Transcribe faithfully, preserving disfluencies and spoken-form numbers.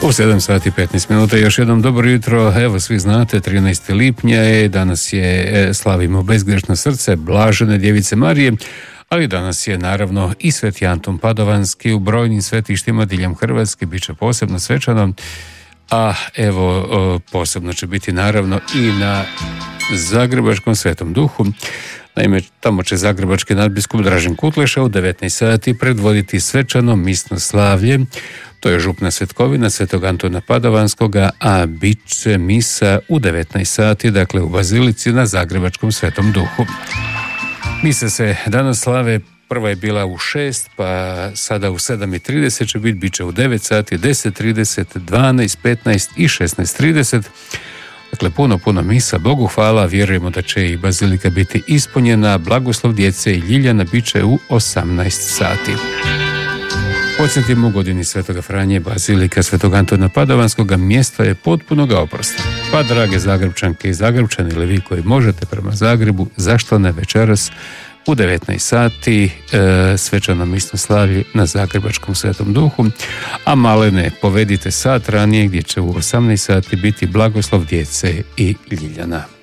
U sedam sati petnaest minuta, još jednom dobro jutro. Evo, svi znate, trinaestog lipnja je, danas je, slavimo bezgrešno srce Blažene djevice Marije, ali danas je naravno i Sveti Antun Padovanski. U brojnim svetištima diljem Hrvatske bit će posebno svečano, a evo posebno će biti naravno i na Zagrebačkom Svetom Duhu. Naime, tamo će zagrebački nadbiskup Dražen Kutleša u devetnaest sati predvoditi svečano misno slavlje. To je župna svetkovina Svetog Antuna Padovanskoga, a bit će misa u devetnaest sati, dakle u Bazilici na Zagrebačkom Svetom Duhu. Mise se danas slave, prva je bila u šest, pa sada u sedam i trideset će biti, bit će u devet sati, deset trideset, dvanaest, petnaest i šesnaest trideset. Dakle, puno, puno misa, Bogu hvala, vjerujemo da će i bazilika biti ispunjena, blagoslov djece i Ljiljana bit će u osamnaest sati. Podsjetimo, u godini Svetoga Franje, bazilika Svetog Antuna Padovanskoga mjesto je potpunoga oprosta. Pa, drage Zagrebčanke i Zagrebčani, ili vi koji možete prema Zagrebu, zašto ne večeras u devetnaest sati e, svečano misno slavlje na Zagrebačkom Svetom Duhu, a malene povedite sat ranije gdje će u osamnaest sati biti blagoslov djece i Ljiljana.